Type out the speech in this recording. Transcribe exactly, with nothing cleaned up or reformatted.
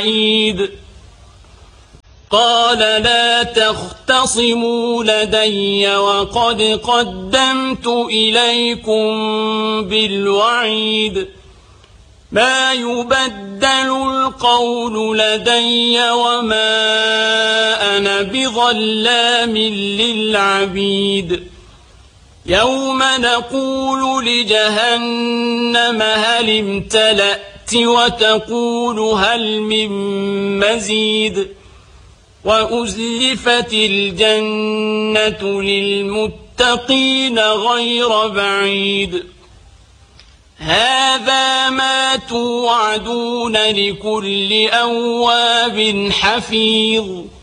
بعيد قال لا تختصموا لدي وقد قدمت إليكم بالوعيد ما يبدل القول لدي وما أنا بظلام للعبيد يوم نقول لجهنم هل امتلأت وتقول هل من مزيد وأزلفت الجنة للمتقين غير بعيد هذا ما توعدون لكل أواب حفيظ